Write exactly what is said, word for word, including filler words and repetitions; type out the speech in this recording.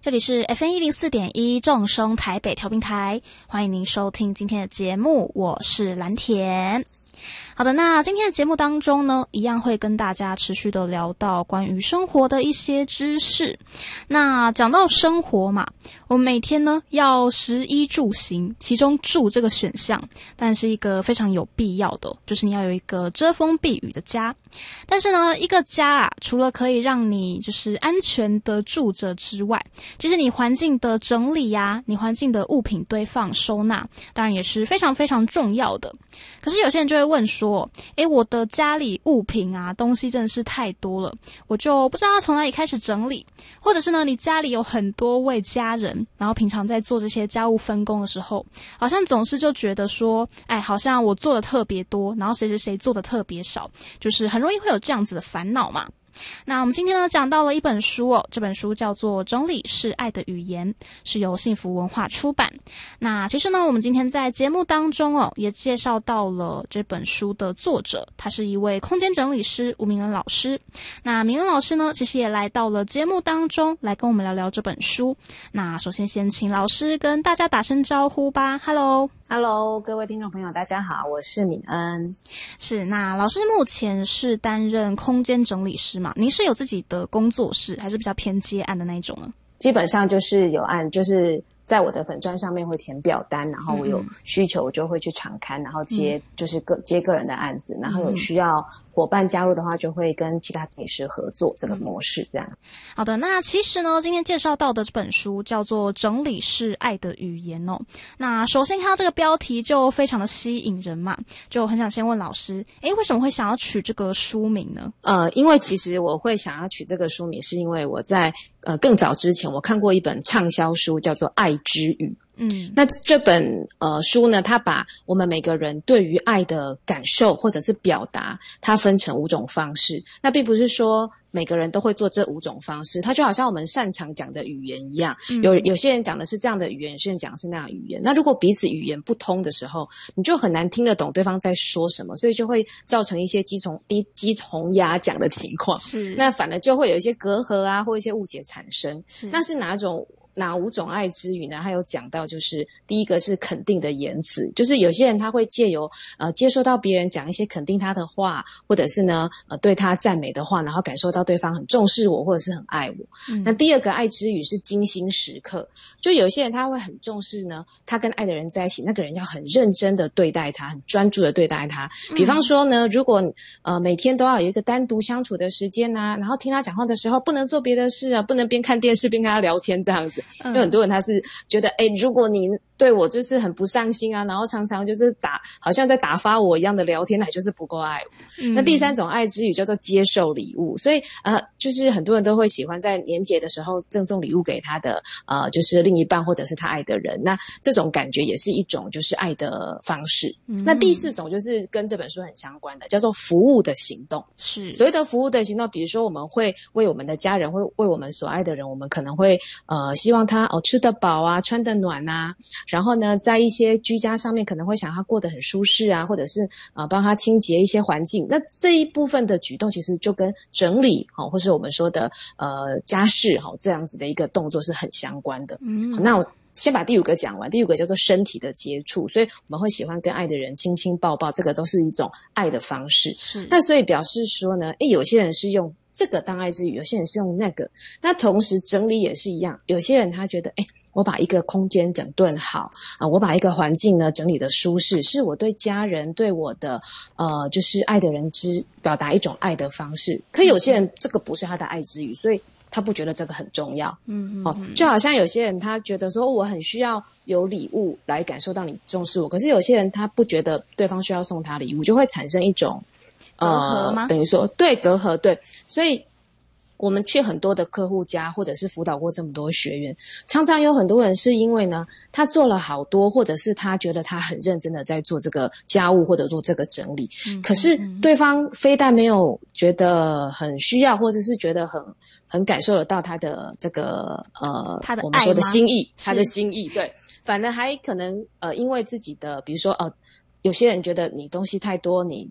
这里是 F M 一零四点一 正声台北调频台，欢迎您收听今天的节目，我是蓝田。好的，那今天的节目当中呢，一样会跟大家持续的聊到关于生活的一些知识。那讲到生活嘛，我们每天呢要食衣住行，其中住这个选项，但是一个非常有必要的，就是你要有一个遮风避雨的家。但是呢，一个家啊，除了可以让你就是安全的住着之外，其实你环境的整理呀、啊，你环境的物品堆放收纳，当然也是非常非常重要的。可是有些人就会问说，诶，我的家里物品啊，东西真的是太多了，我就不知道要从哪里开始整理。或者是呢，你家里有很多位家人，然后平常在做这些家务分工的时候，好像总是就觉得说，哎，好像我做的特别多，然后谁谁谁做的特别少，就是很容易会有这样子的烦恼嘛。那我们今天呢讲到了一本书哦，这本书叫做《整理是爱的语言》，是由幸福文化出版。那其实呢，我们今天在节目当中哦，也介绍到了这本书的作者，他是一位空间整理师吴明恩老师。那明恩老师呢，其实也来到了节目当中，来跟我们聊聊这本书。那首先先请老师跟大家打声招呼吧。 Hello。Hello， 各位听众朋友，大家好，我是敏恩。 是，那老师目前是担任空间整理师嘛？您是有自己的工作室，还是比较偏接案的那一种呢？ 基本上就是有案，就是在我的粉专上面会填表单，然后我有需求我就会去场勘，然后接、嗯、就是个接个人的案子，然后有需要伙伴加入的话，就会跟其他整理师合作这个模式这样。 好的，那其实呢，今天介绍到的这本书叫做《整理是爱的语言》哦。那首先看到这个标题就非常的吸引人嘛，就很想先问老师，诶，为什么会想要取这个书名呢？ 呃，因为其实我会想要取这个书名，是因为我在呃更早之前我看过一本畅销书，叫做《爱之语》。嗯，那这本呃书呢，它把我们每个人对于爱的感受或者是表达，它分成五种方式。那并不是说每个人都会做这五种方式，它就好像我们擅长讲的语言一样，有有些人讲的是这样的语言，有些人讲的是那样的语言。那如果彼此语言不通的时候，你就很难听得懂对方在说什么，所以就会造成一些鸡同低鸡同鸭讲的情况。是，那反而就会有一些隔阂啊，或一些误解产生。是，那是哪种？哪五种爱之语呢？他有讲到，就是第一个是肯定的言辞，就是有些人他会借由呃接受到别人讲一些肯定他的话，或者是呢呃对他赞美的话，然后感受到对方很重视我或者是很爱我。嗯、那第二个爱之语是精心时刻，就有些人他会很重视呢，他跟爱的人在一起，那个人要很认真的对待他，很专注的对待他。比方说呢，如果呃每天都要有一个单独相处的时间啊，然后听他讲话的时候不能做别的事啊，不能边看电视边跟他聊天这样子。因为很多人他是觉得，诶，如果你对我就是很不上心啊，然后常常就是打，好像在打发我一样的聊天，那就是不够爱我。嗯、那第三种爱之语叫做接受礼物，所以呃，就是很多人都会喜欢在年节的时候赠送礼物给他的呃，就是另一半或者是他爱的人。那这种感觉也是一种就是爱的方式。嗯、那第四种就是跟这本书很相关的，叫做服务的行动。是所谓的服务的行动，比如说我们会为我们的家人，会为我们所爱的人，我们可能会呃希望他哦吃得饱啊，穿得暖啊，然后呢，在一些居家上面可能会想他过得很舒适啊，或者是啊、呃、帮他清洁一些环境。那这一部分的举动其实就跟整理哦，或是我们说的呃家事哈、哦、这样子的一个动作是很相关的。嗯，好，那我先把第五个讲完。第五个叫做身体的接触，所以我们会喜欢跟爱的人亲亲抱抱，这个都是一种爱的方式。是，那所以表示说呢，诶，有些人是用这个当爱之语，有些人是用那个。那同时整理也是一样，有些人他觉得，诶，我把一个空间整顿好啊，我把一个环境呢整理的舒适，是我对家人对我的呃就是爱的人之表达一种爱的方式。可有些人这个不是他的爱之语，所以他不觉得这个很重要。嗯嗯，哦，就好像有些人他觉得说我很需要有礼物来感受到你重视我，可是有些人他不觉得对方需要送他礼物，就会产生一种隔阂吗？ 呃、等于说对隔阂，对，所以我们去很多的客户家，或者是辅导过这么多学员，常常有很多人是因为呢，他做了好多，或者是他觉得他很认真的在做这个家务或者做这个整理，嗯、可是对方非但没有觉得很需要，或者是觉得很很感受得到他的这个呃， 他的我们说的心意，他的心意，对，反而还可能呃，因为自己的比如说呃。有些人觉得你东西太多，你